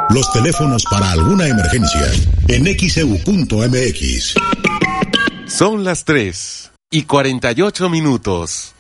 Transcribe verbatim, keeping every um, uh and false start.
Los teléfonos para alguna emergencia en X E U punto M X. Son las tres y cuarenta y ocho minutos.